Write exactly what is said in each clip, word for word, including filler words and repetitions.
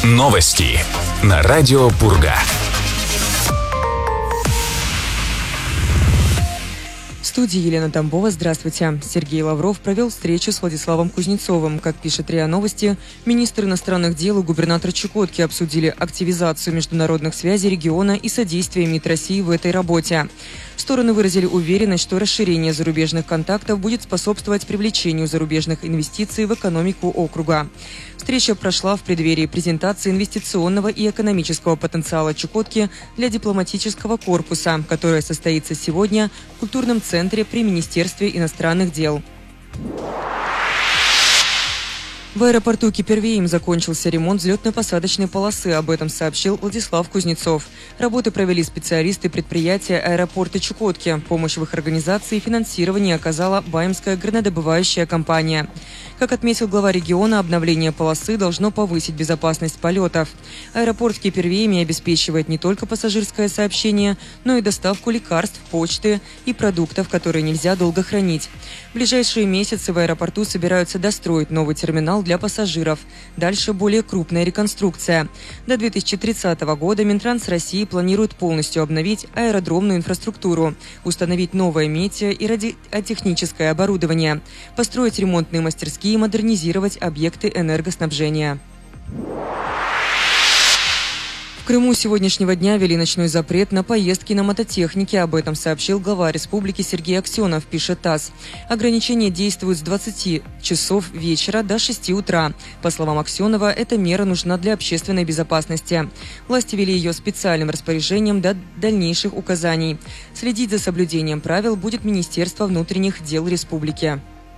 Новости на радио Пурга. В студии Елена Тамбова. Здравствуйте. Сергей Лавров провел встречу с Владиславом Кузнецовым. Как пишет РИА Новости, министр иностранных дел и губернатор Чукотки обсудили активизацию международных связей региона и содействие МИД России в этой работе. Стороны выразили уверенность, что расширение зарубежных контактов будет способствовать привлечению зарубежных инвестиций в экономику округа. Встреча прошла в преддверии презентации инвестиционного и экономического потенциала Чукотки для дипломатического корпуса, которая состоится сегодня в культурном центре при Министерстве иностранных дел. В аэропорту Кипервеем закончился ремонт взлетно-посадочной полосы. Об этом сообщил Владислав Кузнецов. Работы провели специалисты предприятия аэропорта Чукотки. Помощь в их организации и финансировании оказала Баимская горнодобывающая компания. Как отметил глава региона, обновление полосы должно повысить безопасность полетов. Аэропорт в Кипервееме обеспечивает не только пассажирское сообщение, но и доставку лекарств, почты и продуктов, которые нельзя долго хранить. В ближайшие месяцы в аэропорту собираются достроить новый терминал для пассажиров. Дальше более крупная реконструкция. До две тысячи тридцатого года Минтранс России планирует полностью обновить аэродромную инфраструктуру, установить новое метео- и радиотехническое оборудование, построить ремонтные мастерские и модернизировать объекты энергоснабжения. В Крыму с сегодняшнего дня ввели ночной запрет на поездки на мототехнике. Об этом сообщил глава республики Сергей Аксенов, пишет ТАСС. Ограничения действуют с двадцати часов вечера до шести утра. По словам Аксенова, эта мера нужна для общественной безопасности. Власти ввели ее специальным распоряжением до дальнейших указаний. Следить за соблюдением правил будет Министерство внутренних дел республики.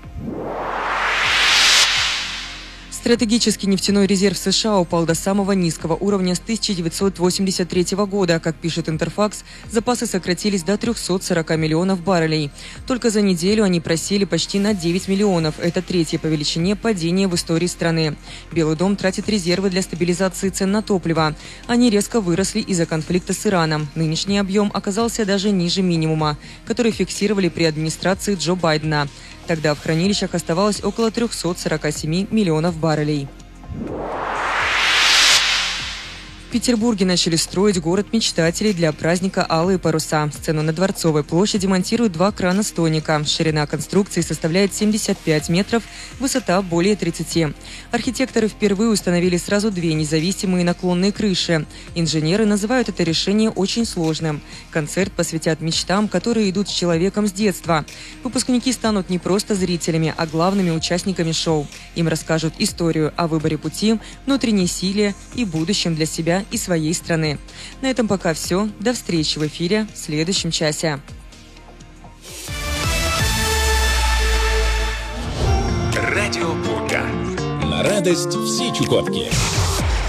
Стратегический нефтяной резерв США упал до самого низкого уровня с тысяча девятьсот восемьдесят третьего года. Как пишет Интерфакс, запасы сократились до трехсот сорока миллионов баррелей. Только за неделю они просели почти на девять миллионов. Это третье по величине падение в истории страны. Белый дом тратит резервы для стабилизации цен на топливо. Они резко выросли из-за конфликта с Ираном. Нынешний объем оказался даже ниже минимума, который фиксировали при администрации Джо Байдена. Тогда в хранилищах оставалось около трехсот сорока семи миллионов баррелей. В Петербурге начали строить город мечтателей для праздника «Алые паруса». Сцену на Дворцовой площади монтируют два крана «Стоника». Ширина конструкции составляет семьдесят пять метров, высота более тридцати. Архитекторы впервые установили сразу две независимые наклонные крыши. Инженеры называют это решение очень сложным. Концерт посвятят мечтам, которые идут с человеком с детства. Выпускники станут не просто зрителями, а главными участниками шоу. Им расскажут историю о выборе пути, внутренней силе и будущем для себя и своей страны. На этом пока все. До встречи в эфире в следующем часе. Радио Пурга. На радость всей Чукотки.